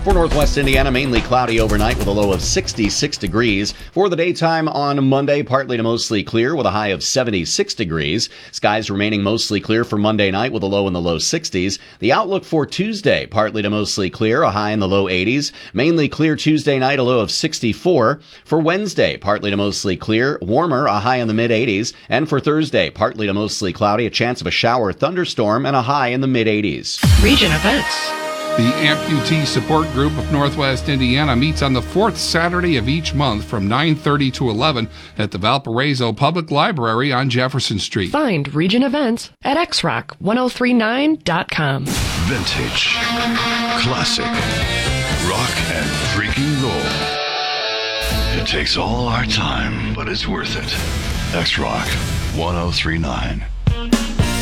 For northwest Indiana, mainly cloudy overnight with a low of 66 degrees. For the daytime on Monday, partly to mostly clear with a high of 76 degrees. Skies remaining mostly clear for Monday night with a low in the low 60s. The outlook for Tuesday, partly to mostly clear, a high in the low 80s. Mainly clear Tuesday night, a low of 64. For Wednesday, partly to mostly clear, warmer, a high in the mid 80s. And for Thursday, partly to mostly cloudy, a chance of a shower or thunderstorm, and a high in the mid 80s. Region events. The Amputee Support Group of Northwest Indiana meets on the fourth Saturday of each month from 9:30 to 11 at the Valparaiso Public Library on Jefferson Street. Find region events at xrock1039.com. Vintage, classic, rock and freaking roll. It takes all our time, but it's worth it. X-Rock 1039.